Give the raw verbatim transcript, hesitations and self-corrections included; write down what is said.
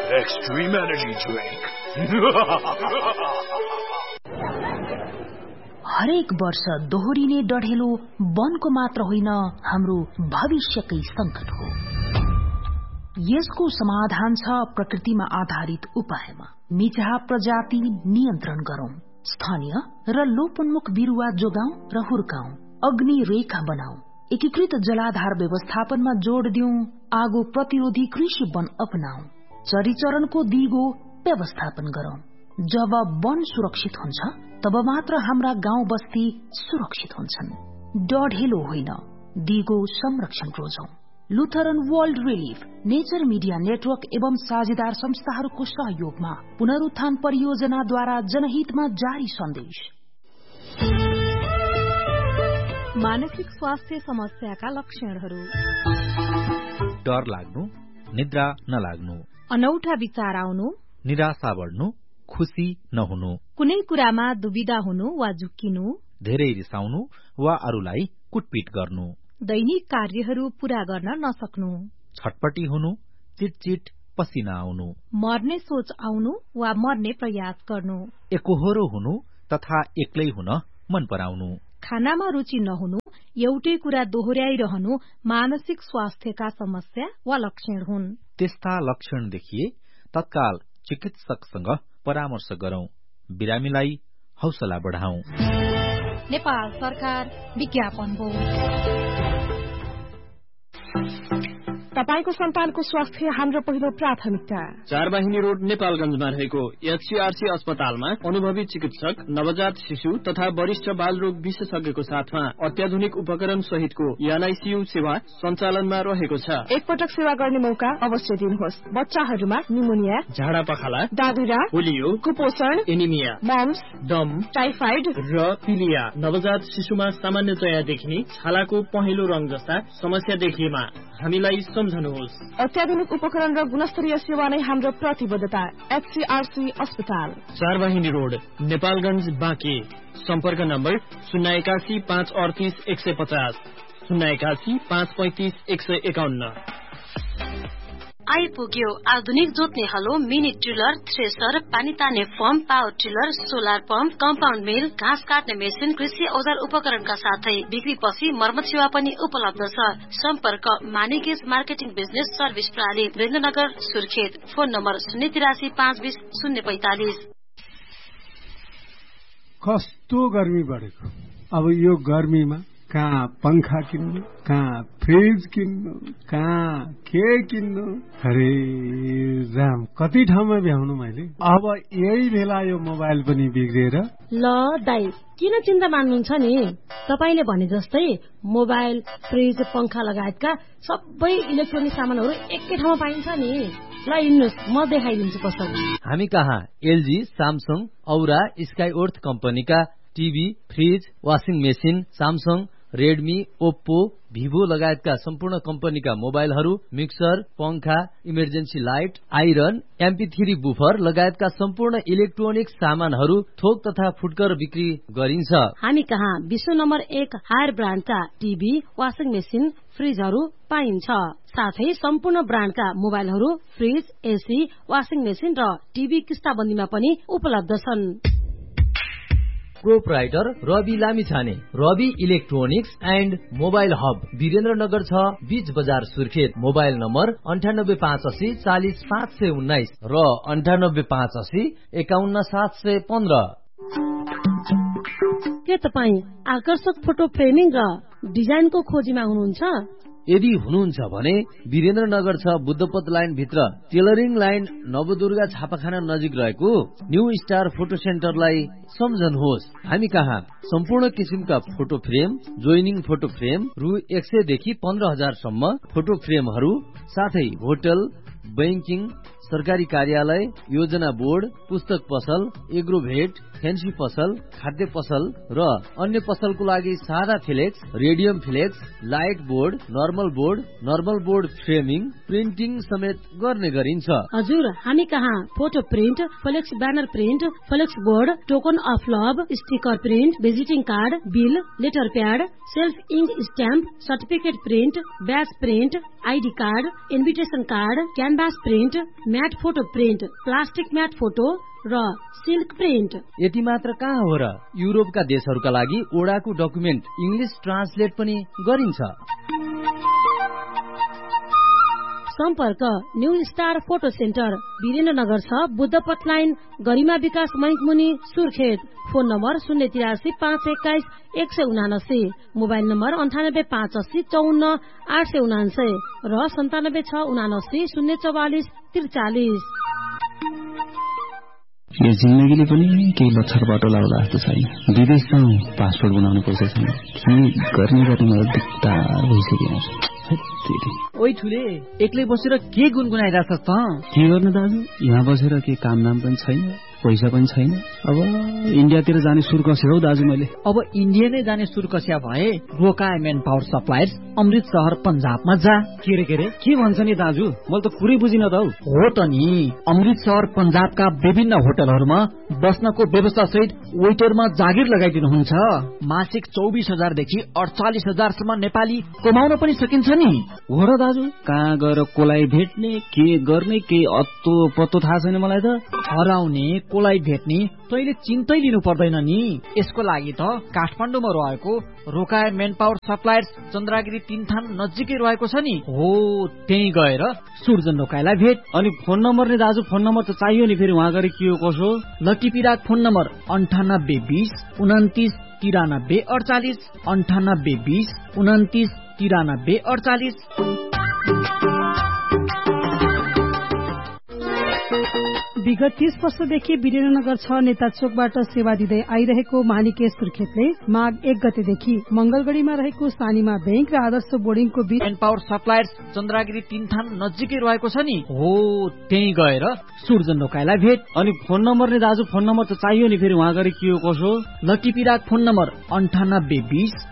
Extreme Energy Drink. हरेक वर्ष दोहोरिने डढेलो वनको मात्र होइन, हाम्रो भविष्यकै संकट हो। यसको समाधान छ प्रकृतिमा आधारित उपायमा। मिचहा प्रजाति नियन्त्रण गरौं, स्थानीय र लोपोन्मुख बिरुवा जोगाउँ र हुर्काउँ, अग्नि रेखा बनाऊ, एकीकृत जलाधार व्यवस्थापनमा जोड़ दिउँ, आगो प्रतिरोधी कृषि वन अपनाऊ, चरीचरणको दिगो व्यवस्थापन गरौं। जब वन सुरक्षित हुन्छ तब मात्र हाम्रा गाउँ बस्ती सुरक्षित हुन्छन्। डढेलो होइन, दिगो संरक्षण रोजौं। Lutheran world relief, nature media network एवं साझेदार संस्थाहरूको सहयोगमा पुनरुत्थान परियोजनाद्वारा जनहितमा जारी सन्देश। मानसिक स्वास्थ्य समस्याका लक्षणहरू: डर लाग्नु, निद्रा नलाग्नु, अनौठा विचार आउनु, निराशा बढ्नु, खुशी नहुनु, कुनै कुरामा दुविधा हुनु वा झुक्किनु, धेरै रिसाउनु वा अरूलाई कुटपिट गर्नु, दैनिक कार्यहरू पूरा गर्न नसक्नु, छटपटी हुनु, चिटचिट पसिना आउनु, मर्ने सोच आउनु वा मर्ने प्रयास गर्नु, एकोहोरो हुनु तथा एक्लै हुन मन पराउनु, खानामा रुचि नहुनु, एउटै कुरा दोहोर्याइरहनु मानसिक स्वास्थ्यका समस्या वा लक्षण हुन्। त्यस्ता लक्षण देखिए तत्काल चिकित्सकसँग परामर्श गरौं, बिरामीलाई हौसला बढाऊ। नेपाल सरकार विज्ञापन बोर्ड। तपाईको सन्तानको स्वास्थ्य हाम्रो पहिलो प्राथमिकता। चारवाहिनी रोड नेपालगञ्जमा रहेको एचसीआरसी अस्पतालमा अनुभवी चिकित्सक, नवजात शिशु तथा वरिष्ठ बालरोग विशेषज्ञको साथमा अत्याधुनिक उपकरण सहितको एनआईसीयू सेवा सञ्चालनमा रहेको छ। एकपटक सेवा गर्ने मौका अवश्य दिनुहोस्। बच्चाहरूमा निमोनिया, झाडा पखाला, दादुरा, पोलियो, कुपोषण, एनिमिया, मम्स, दम, टाइफाइड र पिलिया। नवजात शिशुमा सामान्यतया देखिने छालाको पहेँलो रंग जस्ता समस्या देखिएमा हामीलाई सम्झनुहोस्। अत्याधुनिक उपकरण र गुणस्तरीय सेवा नै हाम्रो प्रतिबद्धता। एचसीआरसी अस्पताल, चारवाहिनी रोड, नेपालगञ्ज, बाँके। सम्पर्क नम्बर शून्य एकासी पाँच अडतिस एक सय पचास, शून्य एकासी पाँच पैंतिस एक सय एकाउन्न। आइपुग्यो आधुनिक जोत्ने हलो, मिनी टिलर, थ्रेसर, पानी तान्ने form, power tiller, solar pump, compound मिल, घाँस काट्ने मेसिन, कृषि औजार उपकरणका साथै बिक्रीपछि मर्मत सेवा पनि उपलब्ध छ। सम्पर्क मानिकेस मार्केटिङ बिजनेस सर्भिस प्रणाली, वीरेन्द्रनगर, सुर्खेत। फोन नम्बर शून्य तिरासी पाँच बीस शून्य पैंतालिस। कस्तो गर्मी बढेको, अब यो गर्मीमा कहाँ पंखा किन्नु, कहाँ फ्रिज किन्नु, कहाँ के किन्नु, अरे राम, कति ठाउँमा भ्याउनु मैले। अब यही बेला यो मोबाइल पनि बिग्रेर। ल दाइ, किन चिन्ता मान्नुहुन्छ नि? तपाईले भने जस्तै मोबाइल, फ्रिज, पंखा लगायतका सबै इलेक्ट्रोनिक सामानहरू एकै ठाउँमा पाइन्छ नि। ल हिँड्नुहोस्, म देखाइदिन्छु पसल। हामी कहाँ एलजी, सामसङ, औरा, स्काई अर्थ कम्पनीका TV, fridge, washing machine, Samsung, Redmi, Oppo, Vivo लगायतका सम्पूर्ण कम्पनीका मोबाइलहरू, मिक्सर, पंखा, emergency light, iron, MP three buffer लगायतका सम्पूर्ण इलेक्ट्रोनिक सामानहरू थोक तथा फुटकर बिक्री गरिन्छ। हामी कहाँ विश्व नम्बर एक हायर ब्रान्डका टिभी, वाशिङ मेसिन, फ्रिजहरू पाइन्छ। साथै सम्पूर्ण ब्रान्डका मोबाइलहरू, फ्रिज, एसी, वाशिङ मेसिन र टिभी किस्ताबन्दीमा पनि उपलब्ध छन्। Proprietor Rabi Lamichhane, Rabi electronics and mobile hub, Birendranagar छ, बीच बजार, सुर्खेत। मोबाइल नम्बर अन्ठानब्बे पाँच असी चालिस पाँच सय उन्नाइस र अन्ठानब्बे पाँच असी एकाउन्न सात सय पन्ध्र। के तपाईँ आकर्षक फोटो फ्रेमिङ र डिजाइनको खोजीमा हुनुहुन्छ? यदि हुनुहुन्छ भने वीरेन्द्रनगर छ, बुद्धपथ लाइन भित्र, टेलरिङ लाइन, नवदुर्गा छापाखाना नजिक रहेको न्यू स्टार फोटो सेन्टरलाई सम्झनुहोस्। हामी कहाँ सम्पूर्ण किसिमका photo frame, joining photo frame रु एक सय देखि पन्ध्र हजार सम्म फोटो फ्रेमहरू, साथै होटल, बैंकिङ, सरकारी कार्यालय, योजना बोर्ड, पुस्तक पसल, एग्रोभेट, फेन्सी पसल, खाद्य पसल र अन्य पसलको लागि सादा flex, radium flex, light board, normal board, normal board framing, printing समेत गर्ने गरिन्छ। हजुर, हामी कहाँ photo print, flex banner print, flex board, token of love, sticker print, visiting card, bill, letter pad, self ink stamp, certificate print, ब्याज print, ID card, invitation card, canvas print, mat photo print, plastic mat photo र silk print. यति मात्र कहाँ हो र, युरोपका देशहरूका लागि ओडाको document English translate पनि गरिन्छ। सम्पर्क new star photo centre, Birendranagar छ, बुद्धपथ लाइन, गरिमा विकास मैकमुनि, सुर्खेत। फोन नम्बर शून्य तिरासी पाँच एक्काइस एक सय उनासी, मोबाइल नम्बर अन्ठानब्बे पाँच अस्सी चौन्न आठ सय उनान्सय र सन्तानब्बे छ उनासी शून्य चौवालिस त्रिचालिस। यो जिन्दगीले पनि केही लक्षर बाटो लाउला जस्तो छैन। विदेश जाउँ, पासपोर्ट बनाउनु पर्छ छैन, के गर्ने गर्ने मलाई दिक्दार भइसक्यो। ओइ ठुले, एक्लै बसेर के गुनगुनाइरहेछस् त? के गर्नु दाजु, यहाँ बसेर के काम नाम पनि छैन, पैसा पनि छैन। अब इन्डियातिर जाने सुर कस्यो हौ दाजु मैले। अब इन्डिया नै जाने सुर कस्या भए रोका मेन पावर सप्लायर्स अमृत शहर पन्जाबमा जा। के रे के रे के भन्छ नि दाजु, मैले त कुरै बुझिन त हौ। हो त नि, अमृत शहर पन्जाबका विभिन्न होटलहरूमा बस्नको व्यवस्था सहित वेटरमा जागिर लगाइदिनुहुन्छ। मासिक चौबिस हजारदेखि अडचालिस हजारसम्म नेपाली कमाउन पनि सकिन्छ नि। हो र दाजु, कहाँ गएर कोलाई भेट्ने, के गर्ने, के अत्तो पत्तो थाहा छैन मलाई त। हराउने कोलाई भेट्ने तैले चिन्तै लिनु पर्दैन नि। यसको लागि त काठमाडौँमा रहेको रोकाए मेन पावर सप्लायर्स चन्द्रागिरी तीनथान नजिकै रहेको छ नि। हो, त्यही गएर सुर्जन रोकाएलाई भेट। अनि फोन नम्बर नि दाजु, फोन नम्बर त चाहियो नि, फेरि उहाँ गएर के हो कसो। लटिपिराक फोन नम्बर अन्ठानब्बे बिस उन्तिस तिरानब्बे अडचालिस, अन्ठानब्बे बिस उन्तिस तिरानब्बे अडचालिस। विगत तीस वर्षदेखि वीरेन्द्रनगर छ नेता चोकबाट सेवा दिँदै आइरहेको मानिके सुर्खेतले माघ एक गतेदेखि मंगलगढ़ीमा रहेको सानीमा बैंक र आदर्श बोर्डिङको बीच मेन पावर सप्लायर्स चन्द्रागिरी तीनथान नजिकै रहेको छ नि। हो, त्यही गएर सुर्जन रोकाएलाई भेट। अनि फोन नम्बर नि दाजु, फोन नम्बर त चाहियो नि, फेरि उहाँ गएर के हो कसो। लटिपिराक फोन नम्बर अन्ठानब्बे बिस